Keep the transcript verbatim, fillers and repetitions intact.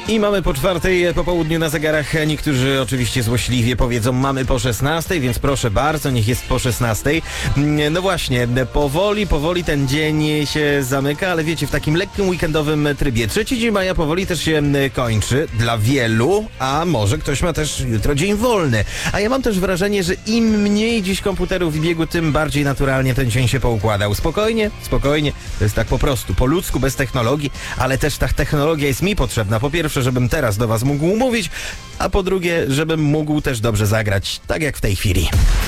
I mamy po czwartej po południu na zegarach. Niektórzy oczywiście złośliwie powiedzą, mamy po szesnastej, więc proszę bardzo, niech jest po szesnastej. No właśnie, powoli, powoli ten dzień się zamyka, ale wiecie, w takim lekkim weekendowym trybie. Trzeci dzień maja powoli też się kończy dla wielu, a może ktoś ma też jutro dzień wolny. A ja mam też wrażenie, że im mniej dziś komputerów w biegu, tym bardziej naturalnie ten dzień się poukładał. Spokojnie, spokojnie, to jest tak po prostu, po ludzku, bez technologii, ale też ta technologia jest mi potrzebna. Po pierwsze, żebym teraz do was mógł mówić, a po drugie, żebym mógł też dobrze zagrać, tak jak w tej chwili.